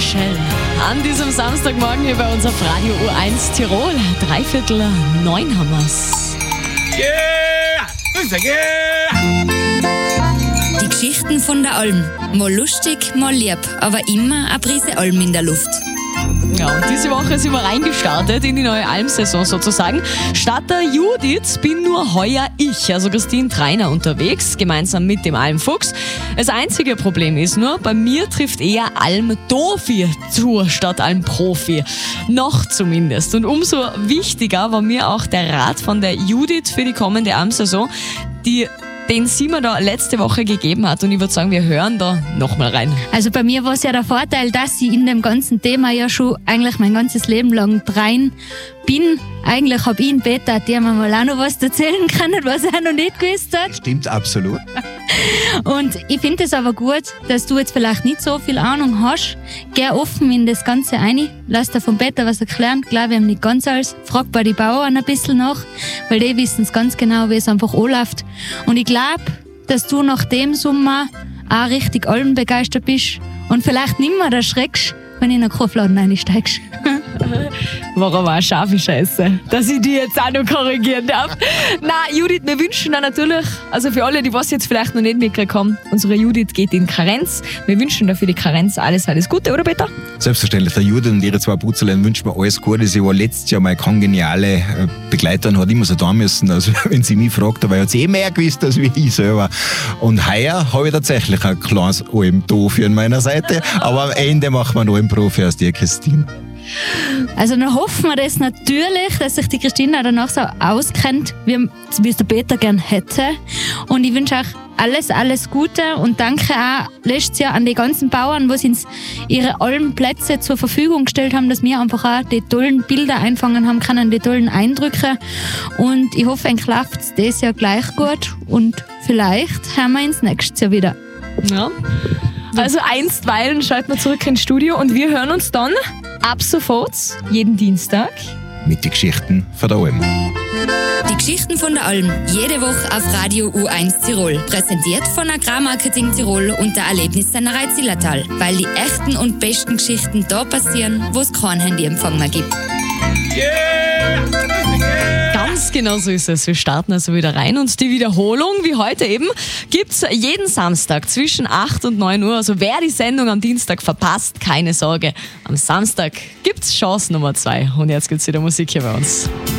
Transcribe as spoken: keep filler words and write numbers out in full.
Michelle. An diesem Samstagmorgen hier bei uns auf Radio U eins Tirol. Dreiviertel neun haben wir's. Yeah! Yeah! Die Geschichten von der Alm. Mal lustig, mal lieb, aber immer eine Prise Alm in der Luft. Ja, und diese Woche sind wir reingestartet in die neue Almsaison sozusagen. Statt der Judith bin nur heuer ich, also Christine Treiner, unterwegs, gemeinsam mit dem Almfuchs. Das einzige Problem ist nur, bei mir trifft eher Almdofi zu, statt Almprofi. Noch zumindest. Und umso wichtiger war mir auch der Rat von der Judith für die kommende Almsaison, die den sie mir da letzte Woche gegeben hat. Und ich würde sagen, wir hören da nochmal rein. Also bei mir war es ja der Vorteil, dass ich in dem ganzen Thema ja schon eigentlich mein ganzes Leben lang drein bin. Eigentlich habe ich ihn Peter, der mir mal auch noch was erzählen kann, was er noch nicht gewusst hat. Stimmt absolut. Und ich finde es aber gut, dass du jetzt vielleicht nicht so viel Ahnung hast. Geh offen in das Ganze rein, lass dir von Peter was erklären. Klar, wir haben nicht ganz alles. Frag bei den Bauern ein bisschen nach, weil die wissen es ganz genau, wie es einfach anläuft. Und ich glaube, dass du nach dem Sommer auch richtig almbegeistert bist und vielleicht nicht mehr erschreckst, wenn du in einen Kaufladen reinsteigst. War aber eine scharfe Scheiße, dass ich die jetzt auch noch korrigieren darf. Na, Judith, wir wünschen dir natürlich, also für alle, die was jetzt vielleicht noch nicht mitgekriegt haben, unsere Judith geht in Karenz. Wir wünschen dir für die Karenz alles, alles Gute, oder Peter? Selbstverständlich. Der Judith und ihre zwei Putzeleien wünschen mir alles Gute. Sie war letztes Jahr meine kongeniale Begleiterin, hat immer so da müssen. Also wenn sie mich fragt, aber hat sie eh mehr gewusst als wie ich selber. Und heuer habe ich tatsächlich ein kleines Alm-Dofi an meiner Seite. Aber am Ende machen wir noch einen Profi aus dir, Christine. Also dann hoffen wir das natürlich, dass sich die Christina danach so auskennt, wie wie es der Peter gern hätte. Und ich wünsche euch alles, alles Gute und danke auch letztes Jahr an die ganzen Bauern, die uns ihre Almplätze zur Verfügung gestellt haben, dass wir einfach auch die tollen Bilder einfangen haben können, die tollen Eindrücke. Und ich hoffe, euch läuft es dieses Jahr gleich gut und vielleicht hören wir uns nächstes Jahr wieder. Ja. Also einstweilen schalten wir zurück ins Studio und wir hören uns dann ab sofort jeden Dienstag mit den Geschichten von der Alm. Die Geschichten von der Alm. Jede Woche auf Radio U eins Tirol. Präsentiert von Agrarmarketing Tirol und der Erlebnissennerei Zillertal. Weil die echten und besten Geschichten da passieren, wo es keinen Handyempfang mehr gibt. Yeah! Ganz genau so ist es. Wir starten also wieder rein und die Wiederholung, wie heute eben, gibt's jeden Samstag zwischen acht und neun Uhr. Also wer die Sendung am Dienstag verpasst, keine Sorge. Am Samstag gibt's Chance Nummer zwei. Und jetzt gibt's wieder Musik hier bei uns.